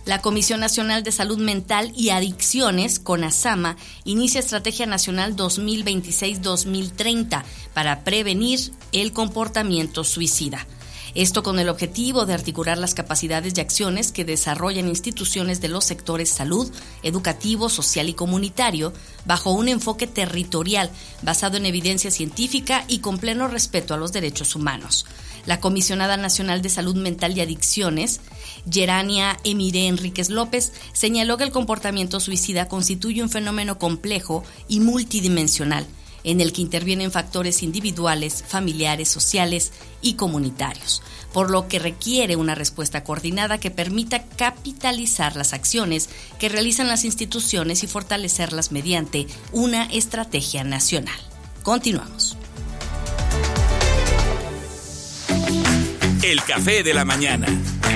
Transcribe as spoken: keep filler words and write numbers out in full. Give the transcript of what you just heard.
La Comisión Nacional de Salud Mental y Adicciones, CONASAMA, inicia Estrategia Nacional dos mil veintiséis dos mil treinta para prevenir el comportamiento suicida. Esto con el objetivo de articular las capacidades y acciones que desarrollan instituciones de los sectores salud, educativo, social y comunitario, bajo un enfoque territorial basado en evidencia científica y con pleno respeto a los derechos humanos. La Comisionada Nacional de Salud Mental y Adicciones, Gerania Emire Enríquez López, señaló que el comportamiento suicida constituye un fenómeno complejo y multidimensional, en el que intervienen factores individuales, familiares, sociales y comunitarios, por lo que requiere una respuesta coordinada que permita capitalizar las acciones que realizan las instituciones y fortalecerlas mediante una estrategia nacional. Continuamos. El café de la mañana.